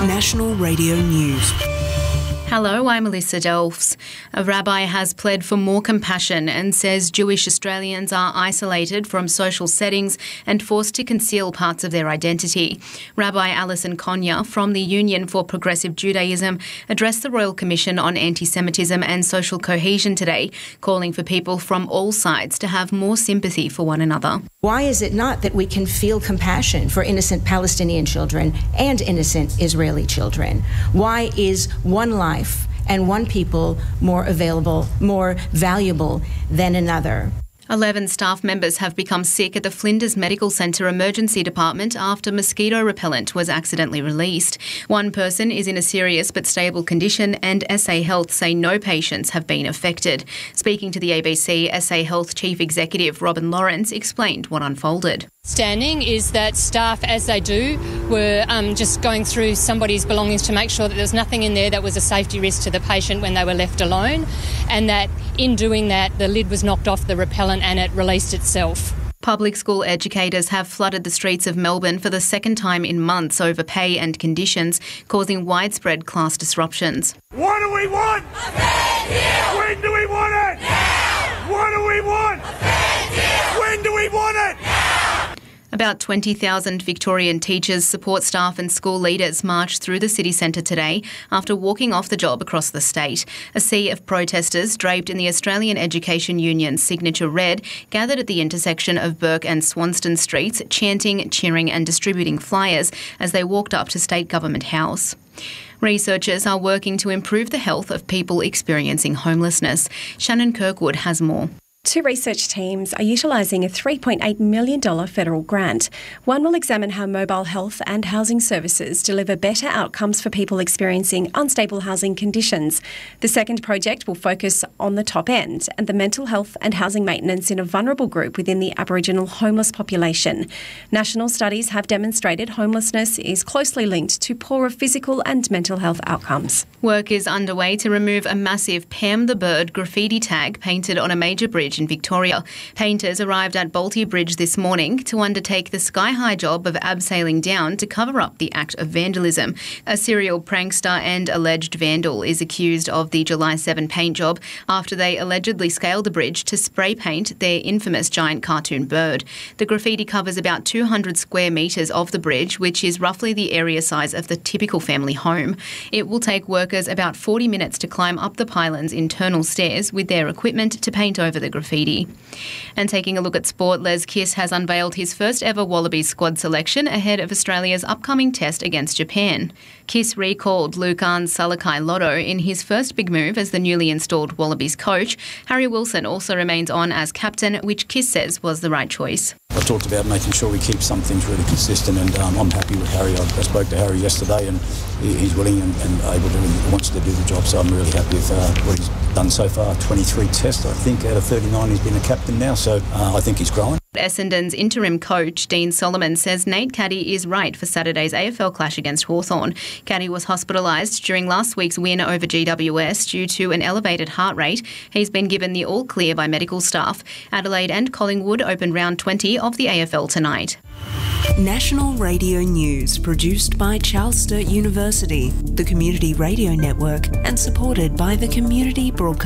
National Radio News. Hello, I'm Alyssa Delfs. A rabbi has pled for more compassion and says Jewish Australians are isolated from social settings and forced to conceal parts of their identity. Rabbi Alison Konya from the Union for Progressive Judaism addressed the Royal Commission on Anti-Semitism and Social Cohesion today, calling for people from all sides to have more sympathy for one another. Why is it not that we can feel compassion for innocent Palestinian children and innocent Israeli children? Why is one life and one people more available, more valuable than another? 11 staff members have become sick at the Flinders Medical Centre Emergency Department after mosquito repellent was accidentally released. One person is in a serious but stable condition, and SA Health say no patients have been affected. Speaking to the ABC, SA Health Chief Executive Robin Lawrence explained what unfolded. Standing is that staff, as they do, were just going through somebody's belongings to make sure that there was nothing in there that was a safety risk to the patient when they were left alone, and that in doing that the lid was knocked off the repellent and it released itself. Public school educators have flooded the streets of Melbourne for the second time in months over pay and conditions, causing widespread class disruptions. What do we want? A fair deal! When do we want it? Now! What do we want? A fair deal! When do we want it? Now! About 20,000 Victorian teachers, support staff and school leaders marched through the city centre today after walking off the job across the state. A sea of protesters draped in the Australian Education Union's signature red gathered at the intersection of Burke and Swanston Streets, chanting, cheering and distributing flyers as they walked up to State Government House. Researchers are working to improve the health of people experiencing homelessness. Shannon Kirkwood has more. Two research teams are utilising a $3.8 million federal grant. One will examine how mobile health and housing services deliver better outcomes for people experiencing unstable housing conditions. The second project will focus on the top end and the mental health and housing maintenance in a vulnerable group within the Aboriginal homeless population. National studies have demonstrated homelessness is closely linked to poorer physical and mental health outcomes. Work is underway to remove a massive Pam the Bird graffiti tag painted on a major bridge in Victoria. Painters arrived at Bolte Bridge this morning to undertake the sky-high job of abseiling down to cover up the act of vandalism. A serial prankster and alleged vandal is accused of the July 7 paint job after they allegedly scaled the bridge to spray paint their infamous giant cartoon bird. The graffiti covers about 200 square metres of the bridge, which is roughly the area size of the typical family home. It will take workers about 40 minutes to climb up the pylon's internal stairs with their equipment to paint over the graffiti. And taking a look at sport, Les Kiss has unveiled his first ever Wallabies squad selection ahead of Australia's upcoming test against Japan. Kiss recalled Lukan Salakai-Lotto in his first big move as the newly installed Wallabies coach. Harry Wilson also remains on as captain, which Kiss says was the right choice. I talked about making sure we keep some things really consistent, and I'm happy with Harry. I spoke to Harry yesterday, and he's willing and able to and wants to do the job, so I'm really happy with what he's done so far. 23 tests, I think, out of 39 he's been a captain now, so I think he's growing. Essendon's interim coach, Dean Solomon, says Nate Caddy is right for Saturday's AFL clash against Hawthorn. Caddy was hospitalised during last week's win over GWS due to an elevated heart rate. He's been given the all-clear by medical staff. Adelaide and Collingwood open round 20 of the AFL tonight. National Radio News, produced by Charles Sturt University, the Community Radio Network, and supported by the Community Broadcast